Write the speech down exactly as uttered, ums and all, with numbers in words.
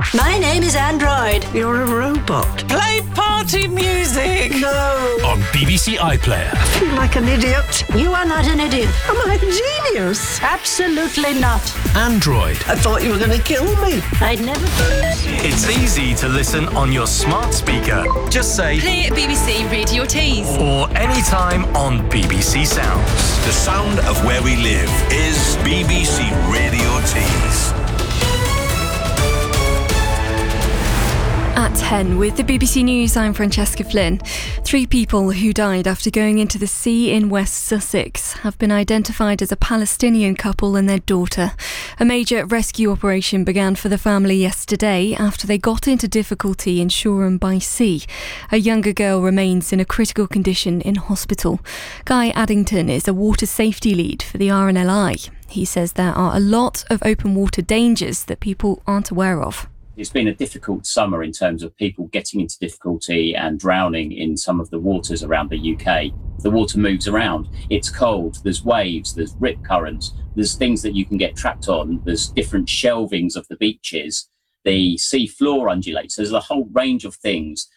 My name is Android. You're a robot. Play party music. No. On B B C iPlayer. I feel like an idiot. You are not an idiot. Am I a genius? Absolutely not. Android. I thought you were going to kill me. I'd never do this. It's easy to listen on your smart speaker. Just say play at B B C Radio Tees. Or anytime on B B C Sounds. The sound of where we live is B B C Radio Tees. At ten, with the B B C News, I'm Francesca Flynn. Three people who died after going into the sea in West Sussex have been identified as a Palestinian couple and their daughter. A major rescue operation began for the family yesterday after they got into difficulty in Shoreham by Sea. A younger girl remains in a critical condition in hospital. Guy Addington is a water safety lead for the R N L I. He says there are a lot of open water dangers that people aren't aware of. It's been a difficult summer in terms of people getting into difficulty and drowning in some of the waters around the U K. The water moves around. It's cold. There's waves. There's rip currents. There's things that you can get trapped on. There's different shelvings of the beaches. The sea floor undulates. There's a whole range of things